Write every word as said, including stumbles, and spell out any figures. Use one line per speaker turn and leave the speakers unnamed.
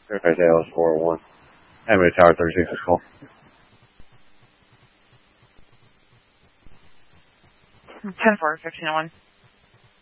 Fairfax Dallas four one. Hamilton Tower thirty-six is call.
ten four, fifteen oh one.